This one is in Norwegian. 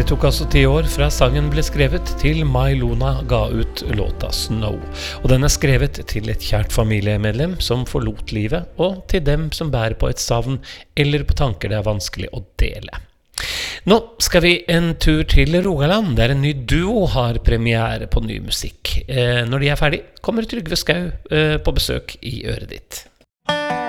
Det tok altså 10 år fra sangen ble skrevet til Mai Luna ga ut låta Snow. Og den er skrevet til et kjært familiemedlem som forlot livet, og til dem som bærer på et savn eller på tanker det er vanskelig å dele. Nå skal vi en tur til Rogaland, der en ny duo har premiere på ny musikk. Når de er ferdig, kommer Trygve Skau på besøk i øret ditt.